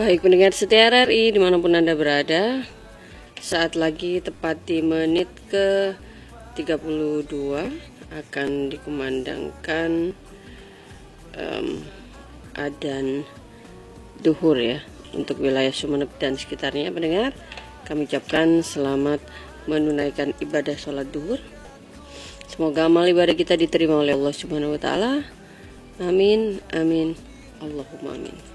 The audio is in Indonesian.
Baik pendengar setia RRI dimanapun Anda berada, saat lagi tepat di menit ke 32 akan dikumandangkan adzan duhur ya untuk wilayah Sumeneb dan sekitarnya. Pendengar, kami ucapkan selamat menunaikan ibadah sholat duhur. Semoga amal ibadah kita diterima oleh Allah Subhanahu wa taala. Amin amin Allahumma amin.